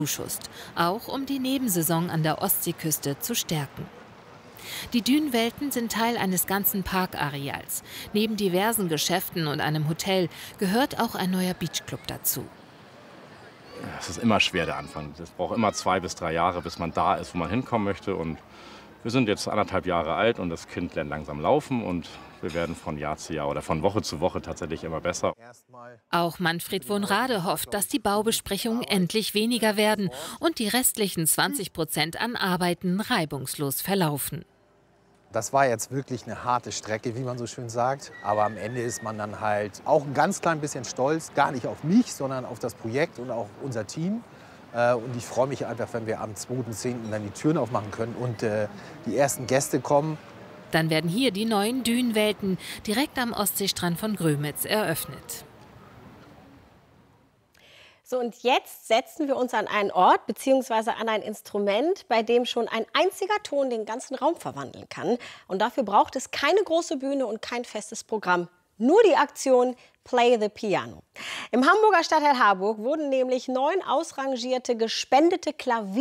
bezuschusst, auch um die Nebensaison an der Ostseeküste zu stärken. Die Dünenwelten sind Teil eines ganzen Parkareals. Neben diversen Geschäften und einem Hotel gehört auch ein neuer Beachclub dazu. Es ist immer schwer, der Anfang. Es braucht immer 2 bis 3 Jahre, bis man da ist, wo man hinkommen möchte. Und wir sind jetzt 1,5 Jahre alt und das Kind lernt langsam laufen. Und wir werden von Jahr zu Jahr oder von Woche zu Woche tatsächlich immer besser. Auch Manfred Wohnrade hofft, dass die Baubesprechungen endlich weniger werden und die restlichen 20% an Arbeiten reibungslos verlaufen. Das war jetzt wirklich eine harte Strecke, wie man so schön sagt. Aber am Ende ist man dann halt auch ein ganz klein bisschen stolz, gar nicht auf mich, sondern auf das Projekt und auch unser Team. Und ich freue mich einfach, wenn wir am 2.10. dann die Türen aufmachen können und die ersten Gäste kommen. Dann werden hier die neuen Dünenwelten direkt am Ostseestrand von Grömitz eröffnet. So, und jetzt setzen wir uns an einen Ort bzw. an ein Instrument, bei dem schon ein einziger Ton den ganzen Raum verwandeln kann. Und dafür braucht es keine große Bühne und kein festes Programm. Nur die Aktion Play the Piano. Im Hamburger Stadtteil Harburg wurden nämlich 9 ausrangierte, gespendete Klavier